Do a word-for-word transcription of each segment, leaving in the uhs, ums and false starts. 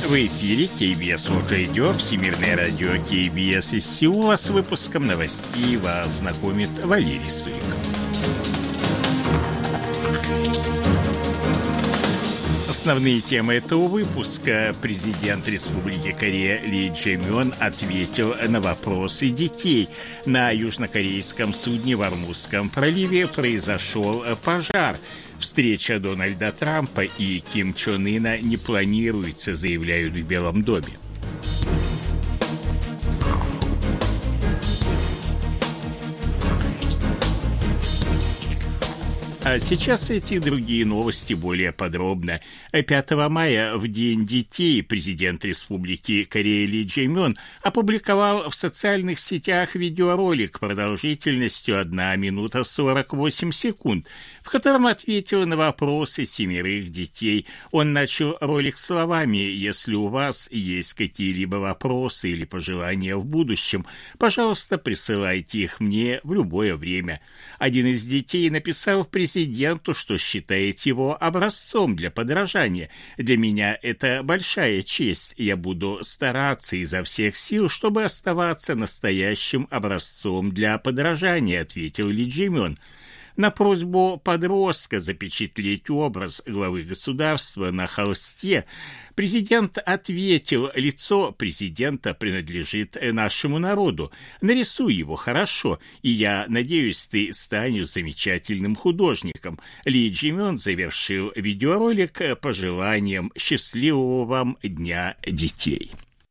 В эфире кей би эс World Radio, Всемирное радио кей би эс из Сеула. С выпуском новостей вас знакомит Валерий Суриков. Основные темы этого выпуска. Президент Республики Корея Ли Чжэ-мён ответил на вопросы детей. На южнокорейском судне в Ормузском проливе произошел пожар. Встреча Дональда Трампа и Ким Чен Ына не планируется, заявляют в Белом доме. А сейчас эти и другие новости более подробно. пятого мая, в День детей, президент Республики Корея Ли Чжэ-мён опубликовал в социальных сетях видеоролик продолжительностью одна минута сорок восемь секунд, в котором ответил на вопросы семерых детей. Он начал ролик словами: «Если у вас есть какие-либо вопросы или пожелания в будущем, пожалуйста, присылайте их мне в любое время». Один из детей написал президенту, что считает его образцом для подражания. «Для меня это большая честь. Я буду стараться изо всех сил, чтобы оставаться настоящим образцом для подражания», ответил Ли Чжэ-мён. На просьбу подростка запечатлеть образ главы государства на холсте президент ответил: «Лицо президента принадлежит нашему народу. Нарисуй его хорошо, и я надеюсь, ты станешь замечательным художником». Ли Чжэ-мён завершил видеоролик пожеланием счастливого вам Дня детей.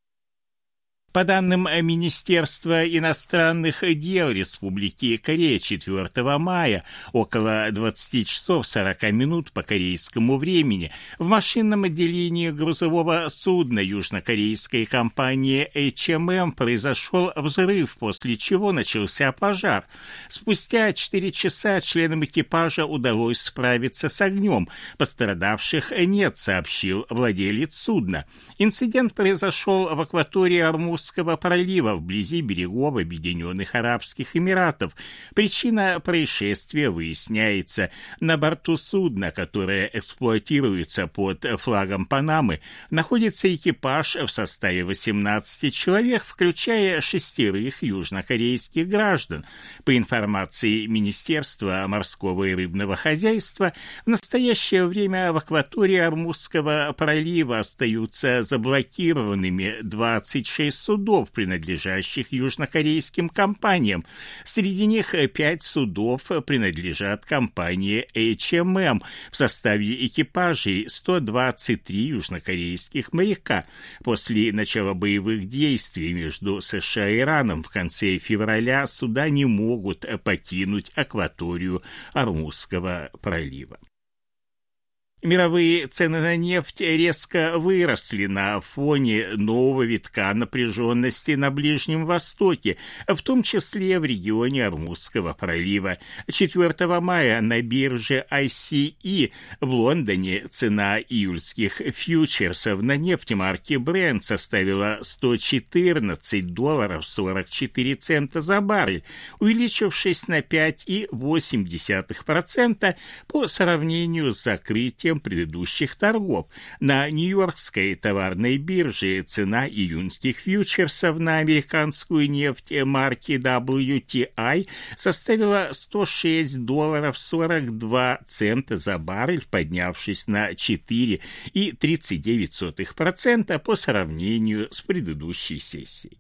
По данным Министерства иностранных дел Республики Корея, четвёртого мая, около двадцати часов сорока минут по корейскому времени, в машинном отделении грузового судна южнокорейской компании эйч эм эм произошел взрыв, после чего начался пожар. Спустя четыре часа членам экипажа удалось справиться с огнем. Пострадавших нет, сообщил владелец судна. Инцидент произошел в акватории Ормузского пролива вблизи берегов Объединенных Арабских Эмиратов. Причина происшествия выясняется. На борту судна, которое эксплуатируется под флагом Панамы, находится экипаж в составе восемнадцати человек, включая шестерых южнокорейских граждан. По информации Министерства морского и рыбного хозяйства, в настоящее время в акватории Ормузского пролива остаются заблокированными двадцать шесть судов, принадлежащих южнокорейским компаниям. Среди них пять судов принадлежат компании эйч эм эм. В составе экипажей сто двадцать три южнокорейских моряка. После начала боевых действий между США и Ираном в конце февраля суда не могут покинуть акваторию Ормузского пролива. Мировые цены на нефть резко выросли на фоне нового витка напряженности на Ближнем Востоке, в том числе в регионе Ормузского пролива. четвёртого мая на бирже ай си и в Лондоне цена июльских фьючерсов на нефть марки Brent составила сто четырнадцать долларов сорок четыре цента за баррель, увеличившись на пять целых восемь десятых процента по сравнению с закрытием предыдущих торгов. На Нью-Йоркской товарной бирже цена июньских фьючерсов на американскую нефть марки дабл ю ти ай составила сто шесть долларов сорок два цента за баррель, поднявшись на четыре целых тридцать девять сотых процента по сравнению с предыдущей сессией.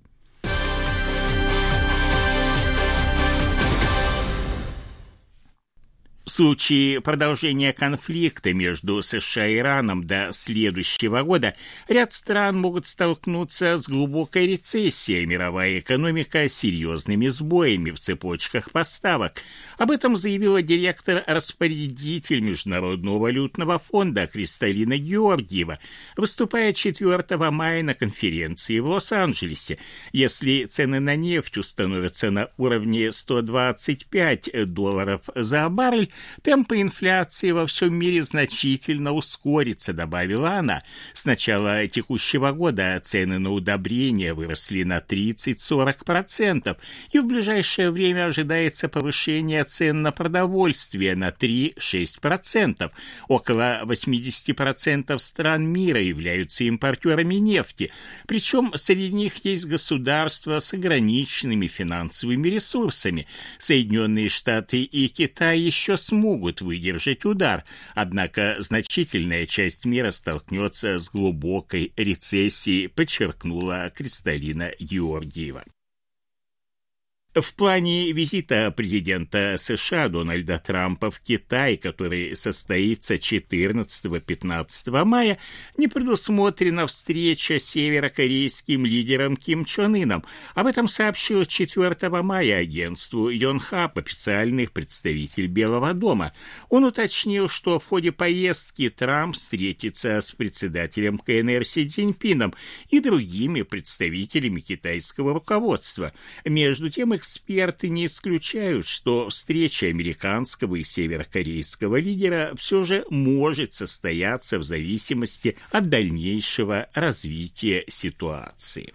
В случае продолжения конфликта между США и Ираном до следующего года ряд стран могут столкнуться с глубокой рецессией, мировая экономика с серьезными сбоями в цепочках поставок. Об этом заявила директор-распорядитель Международного валютного фонда Кристалина Георгиева, выступая четвёртого мая на конференции в Лос-Анджелесе. Если цены на нефть установятся на уровне сто двадцать пять долларов за баррель, Темпы инфляции во всем мире значительно ускорятся, добавила она. С начала текущего года цены на удобрения выросли на тридцать-сорок процентов, и в ближайшее время ожидается повышение цен на продовольствие на три-шесть процентов. Около восемьдесят процентов стран мира являются импортерами нефти, причем среди них есть государства с ограниченными финансовыми ресурсами. Соединенные Штаты и Китай еще смогут выдержать удар, однако значительная часть мира столкнется с глубокой рецессией, подчеркнула Кристалина Георгиева. В плане визита президента США Дональда Трампа в Китай, который состоится четырнадцатого-пятнадцатого мая, не предусмотрена встреча с северокорейским лидером Ким Чен Ыном. Об этом сообщил четвёртого мая агентству Йонхап официальный представитель Белого дома. Он уточнил, что в ходе поездки Трамп встретится с председателем ка эн эр Си Цзиньпином и другими представителями китайского руководства. Между тем, эксперты не исключают, что встреча американского и северокорейского лидера все же может состояться в зависимости от дальнейшего развития ситуации.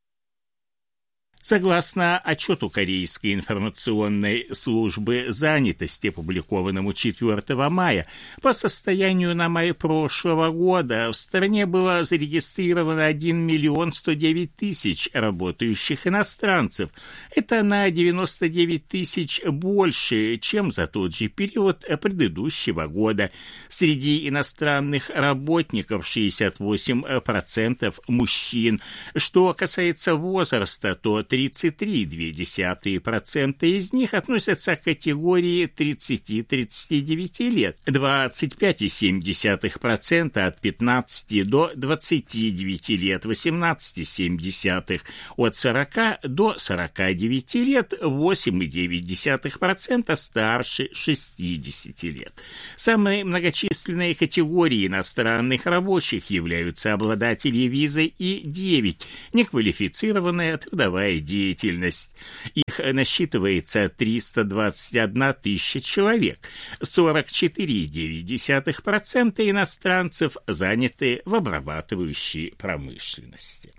Согласно отчету Корейской информационной службы занятости, опубликованному четвёртого мая, по состоянию на май прошлого года в стране было зарегистрировано один миллион сто девять тысяч работающих иностранцев. Это на девяносто девять тысяч больше, чем за тот же период предыдущего года. Среди иностранных работников шестьдесят восемь процентов мужчин. Что касается возраста, то тридцать три целых две десятых процента из них относятся к категории тридцати-тридцати девяти лет, двадцать пять целых семь десятых процента от пятнадцати до двадцати девяти лет, восемнадцать целых семь десятых процента от сорока до сорока девяти лет, восемь целых девять десятых процента старше шестидесяти лет. Самой многочисленной категорией иностранных рабочих являются обладатели визы И девять, неквалифицированная трудовая деятельность. Их насчитывается триста двадцать одна тысяча человек. сорок четыре целых девять десятых процента иностранцев заняты в обрабатывающей промышленности.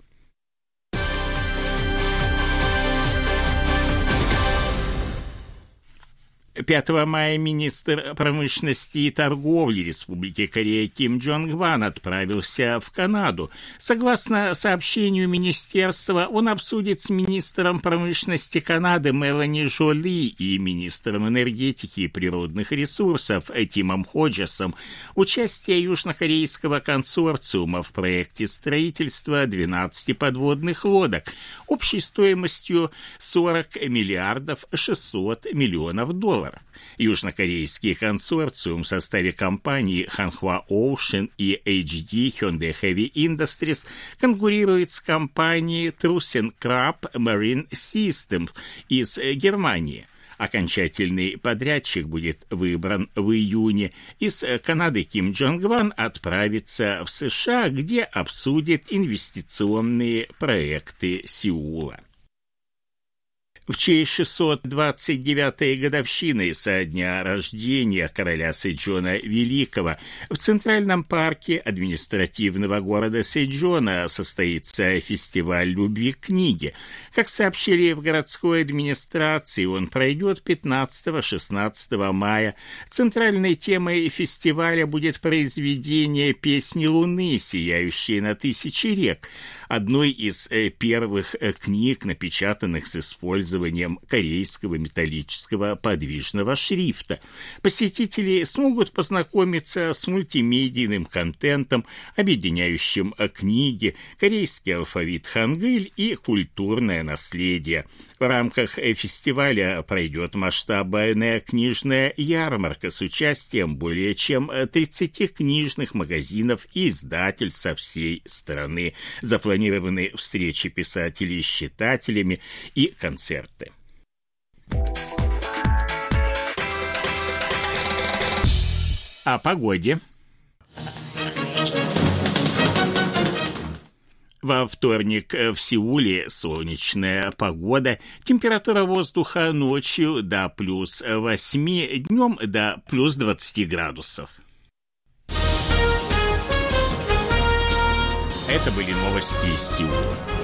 пятого мая министр промышленности и торговли Республики Корея Ким Чжонг Гван отправился в Канаду. Согласно сообщению министерства, он обсудит с министром промышленности Канады Мелани Жоли и министром энергетики и природных ресурсов Тимом Ходжесом участие южнокорейского консорциума в проекте строительства двенадцати подводных лодок общей стоимостью сорок миллиардов шестьсот миллионов долларов. Южнокорейский консорциум в составе компаний Hanwha Ocean и эйч ди Hyundai Heavy Industries конкурирует с компанией ThyssenKrupp Marine Systems из Германии. Окончательный подрядчик будет выбран в июне. Из Канады Ким Чжонг Гван отправится в США, где обсудит инвестиционные проекты Сеула. В честь шестьсот двадцать девятой годовщины со дня рождения короля Сэджона Великого в Центральном парке административного города Сэджона состоится фестиваль любви к книге. Как сообщили в городской администрации, он пройдет пятнадцатого-шестнадцатого мая. Центральной темой фестиваля будет произведение «Песни Луны, сияющие на тысячи рек», одной из первых книг, напечатанных с использованием корейского металлического подвижного шрифта. Посетители смогут познакомиться с мультимедийным контентом, объединяющим книги, корейский алфавит Хангыль и культурное наследие. В рамках фестиваля пройдет масштабная книжная ярмарка с участием более чем тридцати книжных магазинов и издательств со всей страны. Запланированы встречи писателей с читателями и концерты. О погоде. Во вторник в Сеуле солнечная погода, температура воздуха ночью до плюс восьми, днем до плюс двадцати градусов. Это были новости из Сеула.